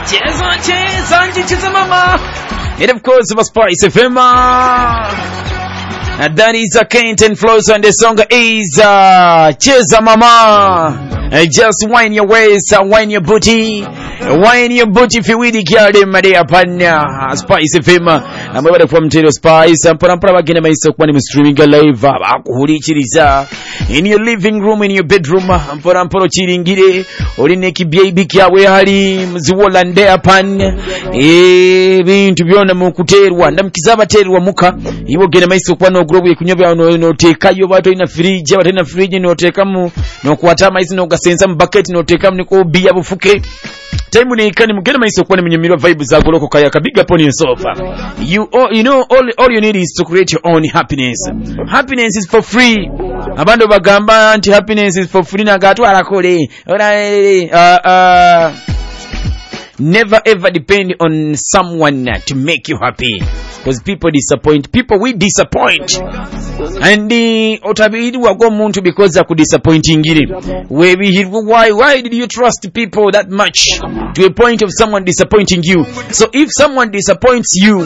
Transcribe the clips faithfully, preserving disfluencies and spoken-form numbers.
Cheza cheza cheza mama. And of course it was Spice F M. And that is a Kent and Flows, and the song is uh, Cheza Mama. Uh, just wind your waist, uh, wind your booty, uh, wind your booty if you really care them Maria Panya Spice F M. I'm over from Taylor Spice and Parampara bagenda maiso kwa ni streaming live akuhulikiriza in your living room, in your bedroom. Parampara chiringire oli neki baby kyawe hali mziwola ndea pan e bintu byona mukuterwa ndamukizaba terwa muka ibo genda maiso kwa no grobu kunyobya no no tekayo bato ina fridge bato ina fridge no tekamu no kuata maizi no gasenza mu bucket no tekamu niko biya bufuke time ni kani mugenda maiso kwa mnyumiro vibes za goloko kaya kabiga poni sofa. You all, you know all all you need is to create your own happiness. Happiness is for free. Abando bagamba anti happiness is for free na gatu arakole. Uh uh never ever depend on someone to make you happy, because people disappoint. People we disappoint, and the otabidi wago muntu because I could disappointing it. Why why did you trust people that much to a point of someone disappointing you? So if someone disappoints you,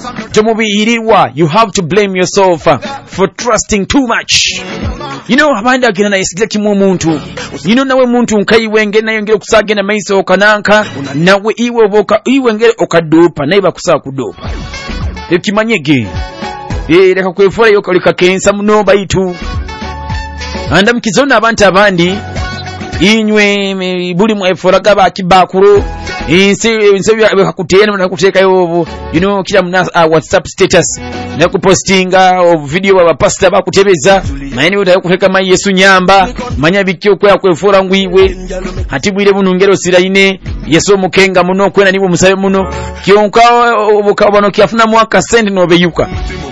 you have to blame yourself for trusting too much. You know abanda gina na isideki mu muntu. You know nawe muntu nkai wenge na yongere kusagena maiso kananka nawe iwe boka iwe ngere okadopa naiba kusaba kudopa ekimanyege eh leka kwefora yo kalika kensa muno baitu anda mkizona abantu abandi inywe buli mwefora gaba kibakuru inse inse bakutena na kuteka yobo, you know kila mna uh, WhatsApp status na kupostinga of video wa pastor bakutebeza maani utayo kuteka mai Yesu nyamba manya bikyo kwa kwefora ngwiwe hatibwire bunungero siraine Yesu mukenga muno kwena nibo musabe muno kionka obukabano kiafuna mwaka send no beyuka.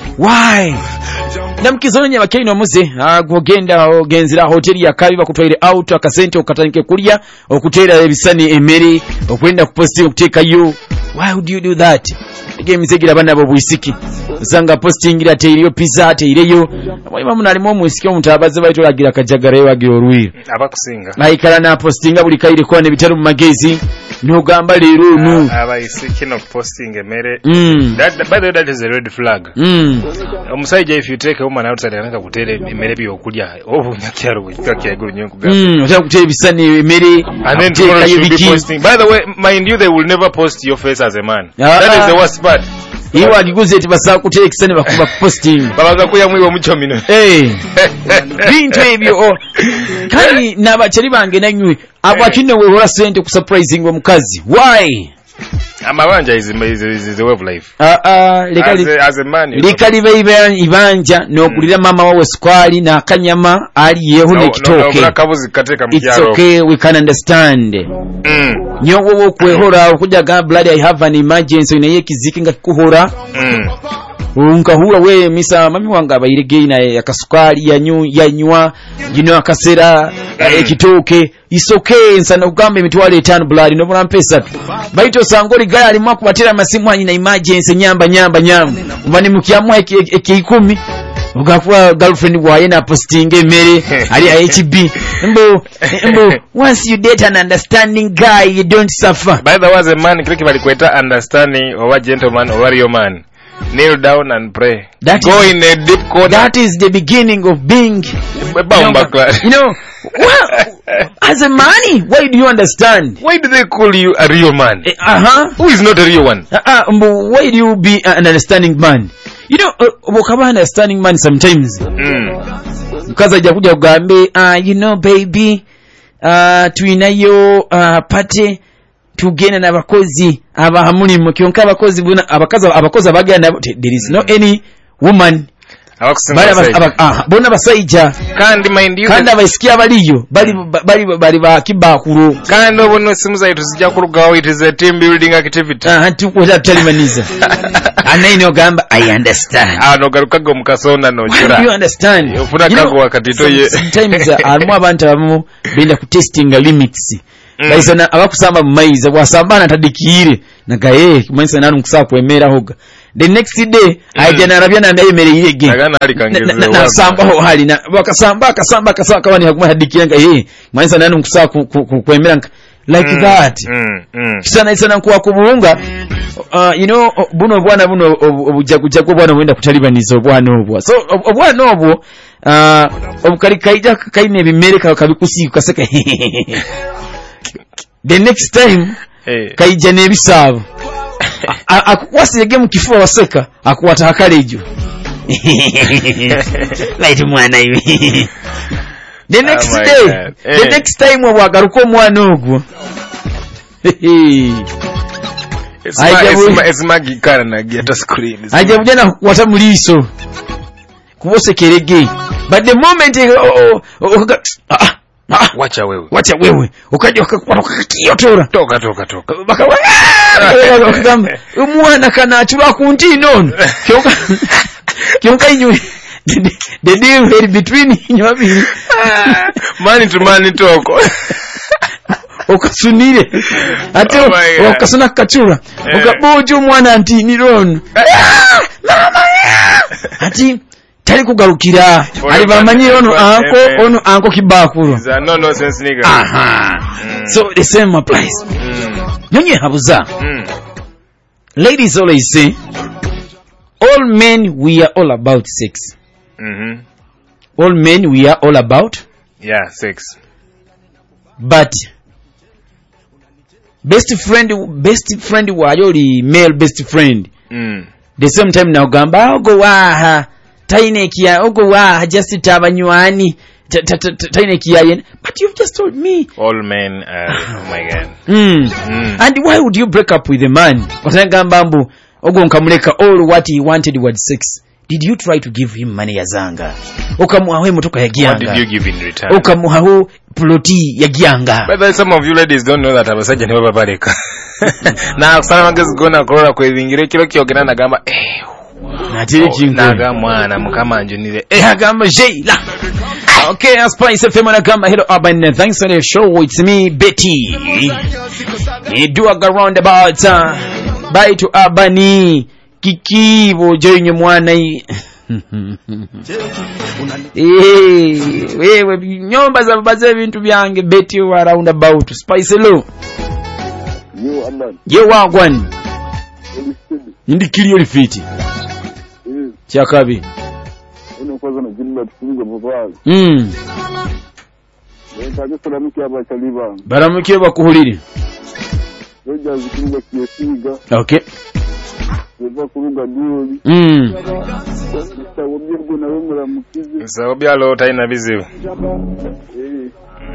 Why? Namkizonye bakeni no muze agogenda ogenzira hoteli ya kabi bakutwaire out akasente okatanike kulya okutera ebisani emeri okwenda kuposti okuteka yo. Why would you do that? Ige misegira bana abo buisiki usanga posting ira teiriyo pizza ateiriyo abaimamu nalimo omusiki omuntu abaze bayitolagira kajagara yagira orwiro abakusinga naikala na postinga buli kaire kone bitaru mu magezi nogamba lero nu abaisiki no posting emere. mm. That by the way, that is a red flag. mm. Omusaija if you take a woman outside anaka kutere emere byo kulya obu nyakyaro bikakya go nyonko gamba mm otaka kutere bisani emere and then tomorrow you be posting. By the way, mind you, they will never post your face as a man. uh, that is the worst part. Iwa agiguze eti basa kutere kisani bakuba posting babaza kuya mwiwa mucho mino eh bintu ebyo kali nabacheri bange nanywe abakino we hora sente ku surprising omukazi. Why? Amabanja is, is, is the way of life. Ah ah likali as a, as a man likali beibe ibanja no kulira mama wawe skwali na kanyama ali yeho ne kitoke. No, kabuzi kateka mkyaro. It's okay, we can understand. Mm. Nyowo wo kwehora okuja ga blood I have an emergency na yekiziki ngakikuhora. Mm. Unkahura we misa mami wanga bayirege na yakasukali yanyu yanywa jino akasera ekitoke isoke nsana ugambe mitwale etano blood no bona mpesa tu baito sangoli gaya alimwa kubatera masimu anyi na emergency nyamba nyamba nyamba ubani mukiamwa eki ikumi ugakuwa girlfriend waye na posting emere ali H B mbo mbo once you date an understanding guy you don't suffer. By the way, as a man kiriki balikweta understanding or a gentleman or a man. Kneel down and pray. That Go is, in a deep corner. That is the beginning of being. You know, well, as a man, why do you understand? Why do they call you a real man? Uh huh. Who is not a real one? Uh uh. Why do you be an understanding man? You know, wakaba uh, understanding man sometimes. Mm. Because ajakuja kugambe, ah, you know, baby, ah, uh, tuinayo uh, pate. Tugena na bakozi abahamuli mu kyonka abakozi buna abakaza abakozi abagenda there is no any woman abakusinga ah bona basaija kandi mind you kandi abaisikia baliyo bali bali bali ba kibakuru kandi obone simu zaitu zijja kurugawo it is a team building activity ah anti wala talimaniza anaino gamba I understand ah no garukaga mukasonda no jura you understand ufuna kago wakati to ye sometimes almu abantu abamu benda ku testing limits. Mm. Baisana abakusamba maize wasambana tadikire nagaye kumanisa nanu kusaba kwemera hoga the next day mm. ajana rabya na ndayemere yege nagana ali kangeze na samba ho hali na bakasamba akasamba akasamba kawani hakuma hadikire nga eh kumanisa nanu kusaba kwemera like mm, that mm, mm. Kisana sana kwa kubunga uh, you know buno bwana buno obujagujago bwana wenda kutalibanizo bwana obwo so obwana obwo uh, obukali kaija kaine bimere kabikusi kaseka the next time hey. Kaija nebisabo akukwasige mu kifua waseka akuwata hakalejo right mwana ibi the next oh day God. The hey. Next time wagaruko omwana ogwo it's magi kana na get a screen aje bujana kuwata muliso kubose kerege but the moment oh, oh, oh, ah ah wacha wewe wacha wewe ukaje ukakwata kiyotora toka toka toka bakawa bakagamba umwana kana atula kunti nono kyoka kyoka inyu the deal very between nyabiri mani to mani toko okasunire ate oh okasuna kachura okabojo mwana anti niron mama ati tali kugarukira ali bamanyi ono anko ono anko kibakuru no no sense nigga aha mm. So the same applies nyonye habuza mm. Ladies always say all men we are all about sex. Mhm. All men we are all about yeah sex, but best friend best friend wayoli male best friend mm. The same time now gamba ogo waha taine kia ogo waha just tabanywani taine kia yen but you've just told me all men are oh my God mm. Mm. And why would you break up with a man watangamba mbu ogo nkamuleka all what he wanted was sex? Did you try to give him money ya zanga? Okamuhawe motoka ya gianga. What did you give in return? Okamuhawe ploti ya gianga. But some of you ladies don't know that abasaja ni babaleka. Na sana magezi gona korora kwe bingire kilo kyogena na gamba eh natiri kingo naga mwana mukama anjunire eh agamba jeila. Okay, as Spice F M na gamba hello Urban, thanks for the show. It's me Betty. Ni do a round about uh, bye to Urban. Kiki bojoinye mwana hii eh wewe nyomba za babaze bintu byange Betty wa round about Spice lo yo Urban yo wagwan ndi kiliyo lifiti eh chakabi uno kwaza na jilla tufunga bobali mm ntaje salamuki aba chaliba baramukiye bakuhulire roja zikunga kiyesiga okay Eva kuruga duri. Mm. Sawa byego na wemura mukize. Sawa byalo taina bizibu. Eh.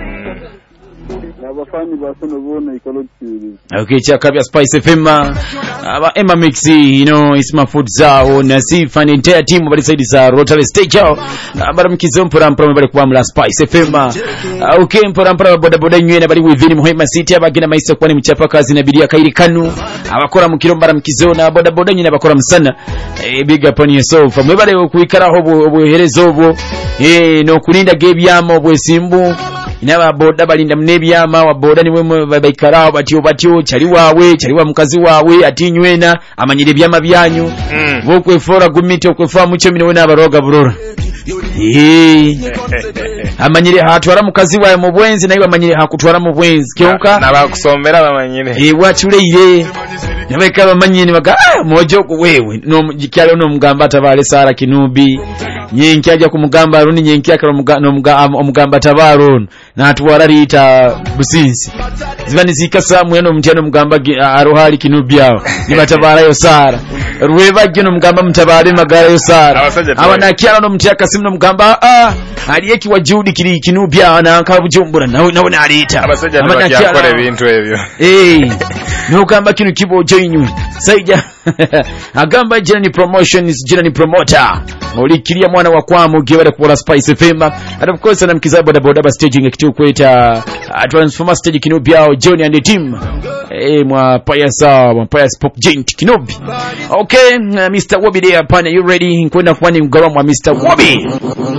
Abafani basono bona ikolotiri. Okay, chakabya Spice F M. Aba Emma Mixi, you know, it's my food zao na si fan entire team bali side za Rotary Stage yao. Bara mkizo mpora mpora bali kwa mla Spice F M. Okay, mpora mpora boda boda nywene bali within Muhima City abagina maisa kwa ni mchapa kazi na bidia kairi kanu. Abakora mukiromba mkizo na boda boda nywene bakora msana. Eh big up on yourself. Mwebale kuikara hobo obuherezo obwo. Eh no kulinda gebi yamo obwesimbu. Inaba boda balinda mnebyama wa boda ni mwe baikaraho batyo batyo chali wawe chali wa mukazi wawe atinywena amanyire byama byanyu mm. Bokwe fora gumito kwefa mucyo mine wena baroga burora eh amanyire hatwara mukazi wawe mu bwenzi nayo amanyire hakutwara mu bwenzi kyonka na bakusomera bamanyire eh wachuleire nabeka bamanyine baga ah mojo wewe no gikyalo no mugamba tabale Sara Kinubi nyenki ajja kumugamba runi nyenki akaro omugamba tabaro natwara rita businsi zibani zikasa mweno mtyano mugamba arohali Kinubi awo nibatabara yo Sara rweba gino mugamba mtabare magara yo Sara abana kyalo no mtyaka simno mugamba ah aliyeki wa Judy kiri Kinubi awo na kabujumbura nawe nawe alita abasajja bakyakora ebintu ebyo eh nukamba kinu kibo joinyu saija agamba jina ni promotions jina ni promoter olikiria mwana wa kwamu giwale kuola Spice F M and of course na mkiza boda boda ba staging akitu kweta transformer stage Kinubi yao Johnny and the team eh mwa payasa mwa payas pop giant Kinubi. Okay, uh, Mister Wobi there pana, you ready kwenda kwani mgoro mwa Mister Wobi.